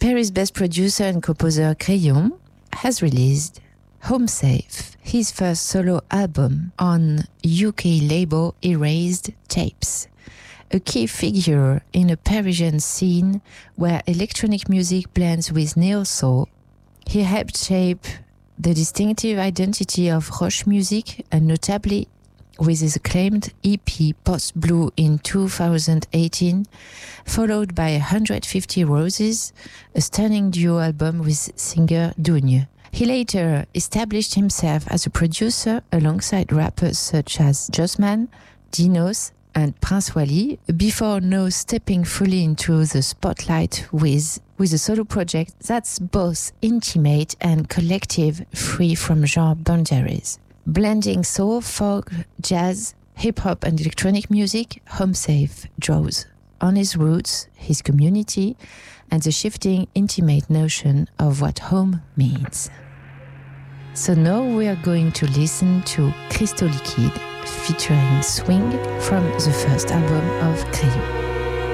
Paris-based producer and composer Crayon has released Home Safe, his first solo album on UK label Erased Tapes, a key figure in a Parisian scene where electronic music blends with neo-soul. He helped shape the distinctive identity of Roche music, and notably with his acclaimed EP Post Blue in 2018, followed by 150 Roses, a stunning duo album with singer Dougne. He later established himself as a producer alongside rappers such as Jossman, Dinos, and Prince Wally, before now stepping fully into the spotlight with a solo project that's both intimate and collective, free from genre boundaries. Blending soul, folk, jazz, hip-hop and electronic music, Home Safe draws on his roots, his community, and the shifting, intimate notion of what home means. So now we are going to listen to Crystal Liquid featuring Swing from the first album of Crayon.